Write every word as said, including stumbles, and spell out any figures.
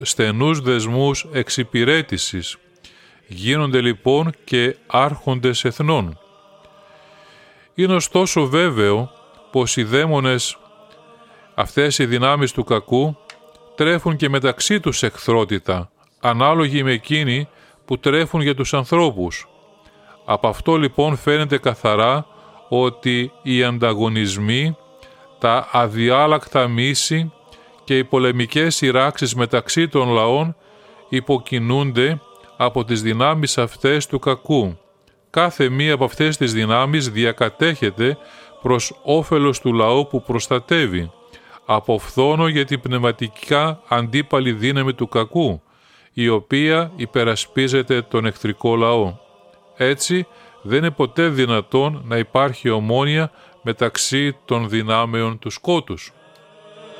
στενούς δεσμούς εξυπηρέτησης. Γίνονται λοιπόν και άρχοντες εθνών. Είναι ωστόσο βέβαιο πως οι δαίμονες, αυτές οι δυνάμεις του κακού, τρέφουν και μεταξύ τους εχθρότητα, ανάλογη με εκείνη που τρέφουν για τους ανθρώπους. Από αυτό λοιπόν φαίνεται καθαρά ότι οι ανταγωνισμοί, τα αδιάλακτα μίση και οι πολεμικές σειράξεις μεταξύ των λαών υποκινούνται από τις δυνάμεις αυτές του κακού. Κάθε μία από αυτές τις δυνάμεις διακατέχεται προς όφελος του λαού που προστατεύει, από φθόνο για την πνευματικά αντίπαλη δύναμη του κακού, η οποία υπερασπίζεται τον εχθρικό λαό. Έτσι, δεν είναι ποτέ δυνατόν να υπάρχει ομόνοια μεταξύ των δυνάμεων του σκότους.